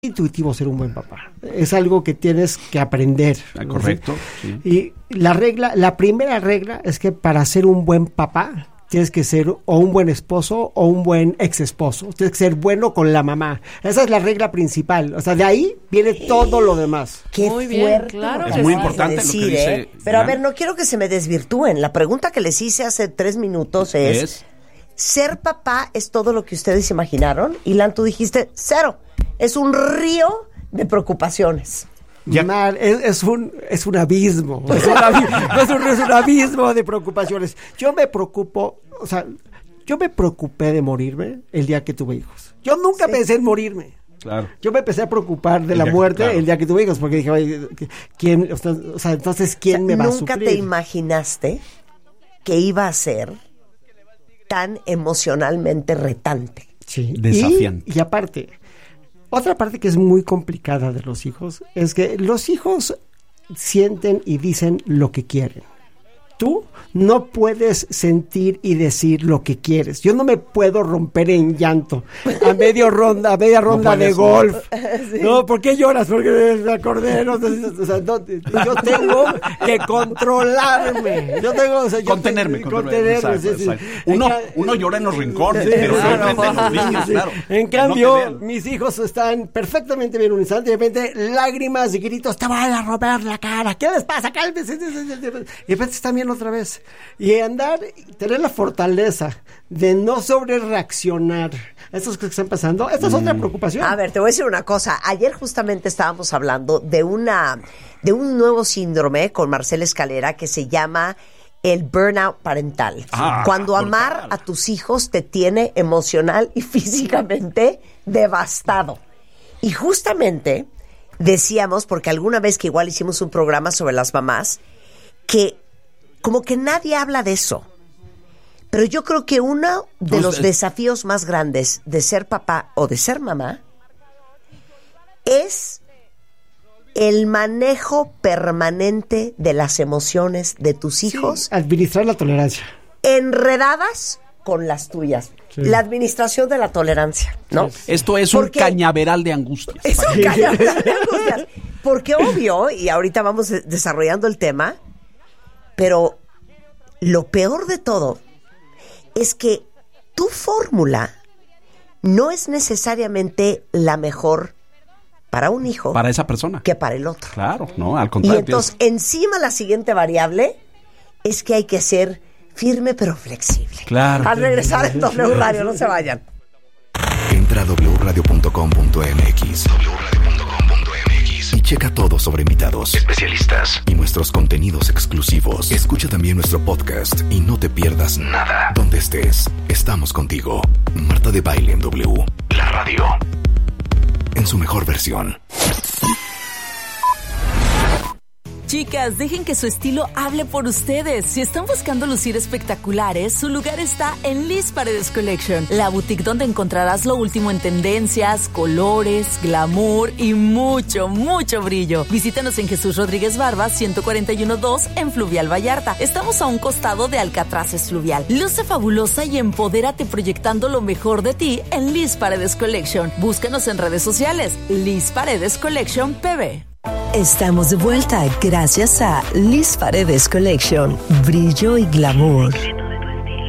intuitivo ser un buen papá. Es algo que tienes que aprender. Correcto. ¿Sí? Y la primera regla es que para ser un buen papá tienes que ser o un buen esposo o un buen ex esposo. Tienes que ser bueno con la mamá. Esa es la regla principal. O sea, de ahí viene todo lo demás. Qué muy fuerte. Bien, claro. Es muy importante decir, lo que dice. Pero a ver, no quiero que se me desvirtúen. La pregunta que les hice hace 3 minutos es ¿ser papá es todo lo que ustedes imaginaron? Ilan, tú dijiste 0. Es un río de preocupaciones. Es un abismo. Es un abismo de preocupaciones. Yo me preocupé de morirme el día que tuve hijos. Yo nunca pensé en morirme. Claro. Yo me empecé a preocupar de la muerte el día que tuve hijos, porque dije, oye, entonces, ¿quién me va a suplir? ¿Nunca te imaginaste que iba a ser tan emocionalmente retante? Sí. Desafiante. Y aparte, otra parte que es muy complicada de los hijos es que los hijos sienten y dicen lo que quieren. Tú no puedes sentir y decir lo que quieres. Yo no me puedo romper en llanto a media ronda de golf. Sí. No, ¿por qué lloras? Porque me acordé. Yo tengo que controlarme. Contenerme. Sí. Uno llora en los rincones, sí, pero no enfrente a los niños, claro. En cambio, mis hijos están perfectamente bien un instante. De repente, lágrimas y gritos, te van a romper la cara. ¿Qué les pasa? Cálmense. Y de repente están bien otra vez. Y tener la fortaleza de no sobre reaccionar a estas cosas que están pasando, esta es otra preocupación. A ver, te voy a decir una cosa. Ayer justamente estábamos hablando de un nuevo síndrome con Marcela Escalera que se llama el burnout parental. Cuando amar a tus hijos te tiene emocional y físicamente devastado. Y justamente decíamos, porque alguna vez que igual hicimos un programa sobre las mamás, que como que nadie habla de eso. Pero yo creo que uno de los desafíos más grandes de ser papá o de ser mamá es el manejo permanente de las emociones de tus hijos. Sí, administrar la tolerancia. Enredadas con las tuyas. Sí. La administración de la tolerancia, ¿no? Esto es un cañaveral de angustias. Es un cañaveral de angustias. Porque obvio, y ahorita vamos desarrollando el tema, pero lo peor de todo es que tu fórmula no es necesariamente la mejor para un hijo. Para esa persona. Que para el otro. Claro, no, al contrario. Y entonces, encima la siguiente variable es que hay que ser firme pero flexible. Claro. Al regresar en W Radio, no se vayan. Entra a wradio.com.mx y checa todo sobre invitados, especialistas y nuestros contenidos exclusivos. Escucha también nuestro podcast y no te pierdas nada. Donde estés, estamos contigo. Marta de Baile en W, la radio, en su mejor versión. Chicas, dejen que su estilo hable por ustedes. Si están buscando lucir espectaculares, su lugar está en Liz Paredes Collection, la boutique donde encontrarás lo último en tendencias, colores, glamour y mucho, mucho brillo. Visítanos en Jesús Rodríguez Barba, 141-2 en Fluvial Vallarta. Estamos a un costado de Alcatraces Fluvial. Luce fabulosa y empodérate proyectando lo mejor de ti en Liz Paredes Collection. Búscanos en redes sociales, Liz Paredes Collection PB. Estamos de vuelta gracias a Liz Paredes Collection, brillo y glamour.